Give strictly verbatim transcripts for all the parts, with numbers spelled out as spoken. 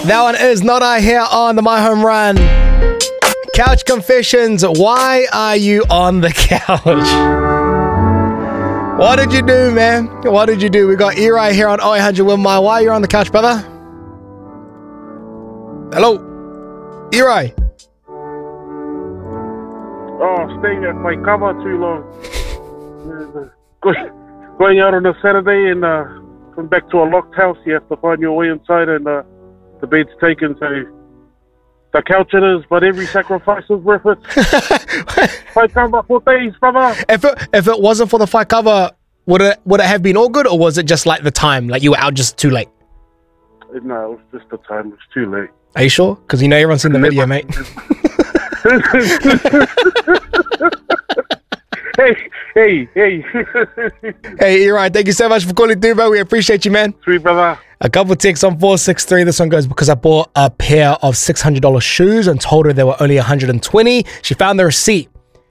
That one is Not I here on the My Home Run. Couch Confessions. Why are you on the couch? What did you do, man? What did you do? We got Eri here on oh eight hundred Win My. Why are you on the couch, brother? Hello? Eri? Oh, staying at my cover too long. Going out on a Saturday and uh, come back to a locked house. You have to find your way inside, and uh, the bed's taken. So the couch it is, but every sacrifice is worth it. Fight cover for days, brother. If it, if it wasn't for the fight cover, would it would it have been all good, or was it just like the time, like you were out just too late? No, it was just the time. It was too late. Are you sure? Because you know everyone's seen the video, mate. Hey, hey, hey. Hey, you're right. Thank you so much for calling through, bro. We appreciate you, man. Sweet, brother. A couple texts on four six three. This one goes, because I bought a pair of six hundred dollar shoes and told her they were only one hundred twenty. She found the receipt.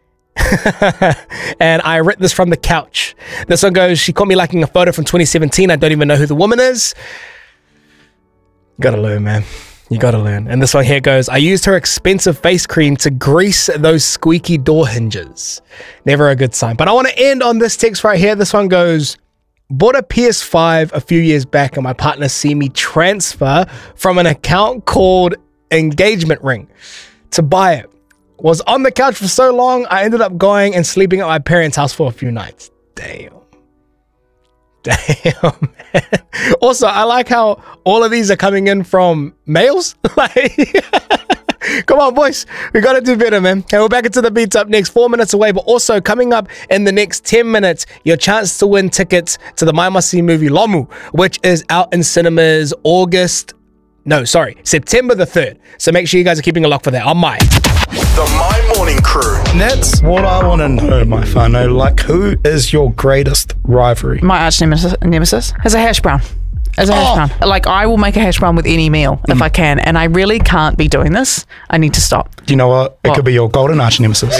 And I read this from the couch. This one goes, she caught me liking a photo from twenty seventeen. I don't even know who the woman is. You gotta learn, man. You gotta learn. And this one here goes, I used her expensive face cream to grease those squeaky door hinges. Never a good sign. But I want to end on this text right here. This one goes, bought a P S five a few years back and my partner see me transfer from an account called Engagement Ring to buy it. Was on the couch for so long, I ended up going and sleeping at my parents' house for a few nights. Damn. Damn, man. Also, I like how all of these are coming in from males. Like, come on, boys. We got to do better, man. Okay, we're back into the beats up next, four minutes away. But also coming up in the next ten minutes, your chance to win tickets to the My Must See movie Lomu, which is out in cinemas August. No, sorry, September the third. So make sure you guys are keeping a lock for that on My. The My Morning Crew. That's what I want to know, my whānau. Like, who is your greatest rivalry? My arch nemesis, nemesis is a hash brown. Is a hash Oh. brown. Like, I will make a hash brown with any meal mm. if I can, and I really can't be doing this. I need to stop. Do you know what? It What? could be your golden arch nemesis.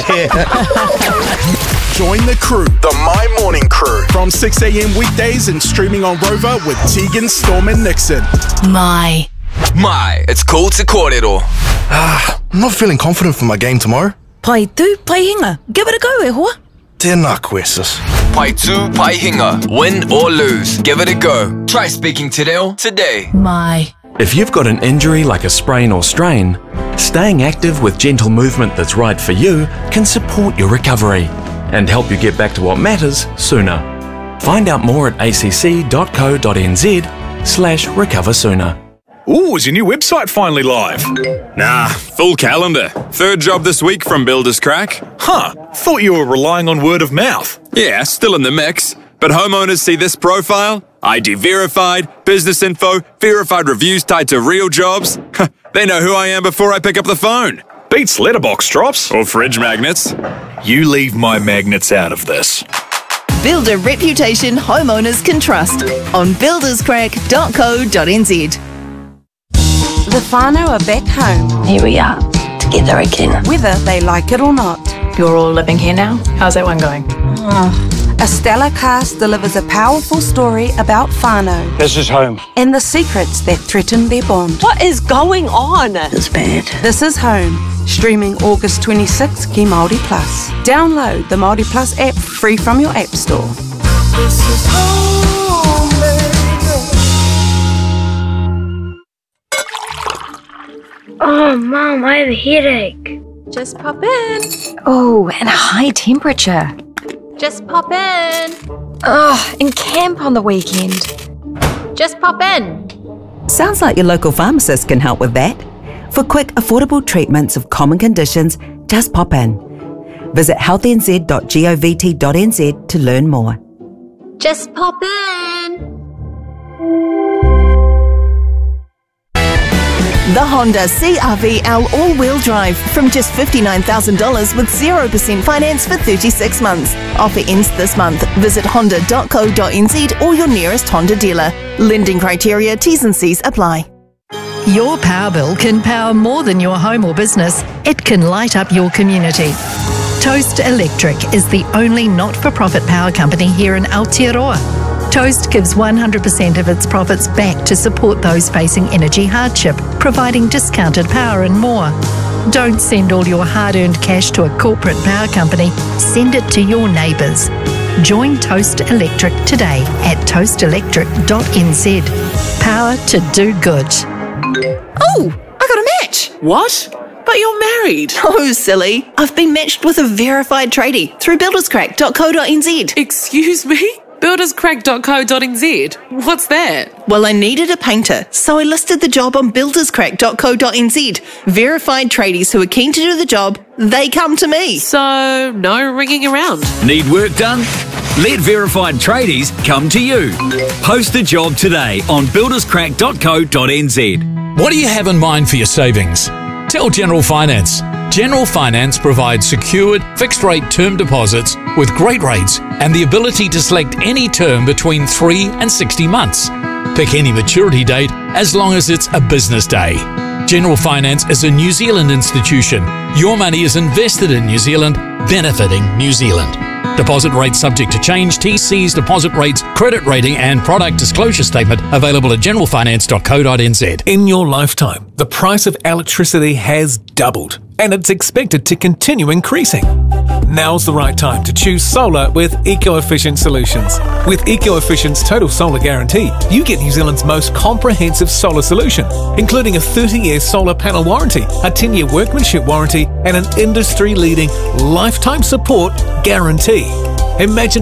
Join the crew. The My Morning Crew. From six a.m. weekdays and streaming on Rover with Tegan, Storm and Nixon. My. My, it's called to kōrero. Ah, I'm not feeling confident for my game tomorrow. Pai tu, pai hinga. Give it a go, e hoa. Tēnā koe, sis. Pai tū, pai hinga. Win or lose, give it a go. Try speaking te reo today. My. If you've got an injury like a sprain or strain, staying active with gentle movement that's right for you can support your recovery and help you get back to what matters sooner. Find out more at acc.co.nz slash recover sooner. Ooh, is your new website finally live? Nah, full calendar. Third job this week from Builders Crack. Huh, thought you were relying on word of mouth. Yeah, still in the mix. But homeowners see this profile, I D verified, business info, verified reviews tied to real jobs. They know who I am before I pick up the phone. Beats letterbox drops. Or fridge magnets. You leave my magnets out of this. Build a reputation homeowners can trust on builders crack dot co dot n z. The whānau are back home. Here we are, together again. Whether they like it or not. You're all living here now? How's that one going? Oh. A stellar cast delivers a powerful story about whānau. This is home. And the secrets that threaten their bond. What is going on? It's bad. This is Home. Streaming August twenty-sixth, Ki Māori Plus. Download the Māori Plus app free from your app store. This is home, baby. Oh, Mom, I have a headache. Just pop in. Oh, and a high temperature. Just pop in. Oh, and camp on the weekend. Just pop in. Sounds like your local pharmacist can help with that. For quick, affordable treatments of common conditions, just pop in. Visit healthy n z dot govt dot n z to learn more. Just pop in. The Honda C R V L all-wheel drive from just fifty-nine thousand dollars with zero percent finance for thirty-six months. Offer ends this month. Visit honda dot co dot n z or your nearest Honda dealer. Lending criteria, T's and C's apply. Your power bill can power more than your home or business. It can light up your community. Toast Electric is the only not-for-profit power company here in Aotearoa. Toast gives one hundred percent of its profits back to support those facing energy hardship, providing discounted power and more. Don't send all your hard-earned cash to a corporate power company. Send it to your neighbours. Join Toast Electric today at toast electric dot n z. Power to do good. Oh, I got a match. What? But you're married. Oh, silly. I've been matched with a verified tradie through builders crack dot co dot n z. Excuse me? builders crack dot co dot n z? What's that? Well, I needed a painter, so I listed the job on builders crack dot co dot n z. Verified tradies who are keen to do the job, they come to me. So, no ringing around. Need work done? Let verified tradies come to you. Post a job today on builders crack dot co dot n z. What do you have in mind for your savings? Tell General Finance. General Finance provides secured, fixed-rate term deposits with great rates and the ability to select any term between three and sixty months. Pick any maturity date as long as it's a business day. General Finance is a New Zealand institution. Your money is invested in New Zealand, benefiting New Zealand. Deposit rates subject to change. T Cs, deposit rates, credit rating and product disclosure statement available at general finance dot co dot n z. In your lifetime, the price of electricity has doubled and it's expected to continue increasing. Now's the right time to choose solar with Eco-Efficient Solutions. With Eco-Efficient's Total Solar Guarantee, you get New Zealand's most comprehensive solar solution, including a thirty-year solar panel warranty, a ten-year workmanship warranty, and an industry-leading lifetime support guarantee. Imagine